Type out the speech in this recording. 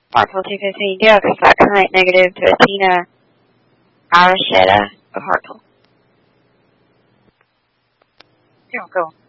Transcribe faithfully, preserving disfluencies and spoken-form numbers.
Hartful two fifteen, do have a site current negative to Athena Arashetta of Hartful. Yeah, go.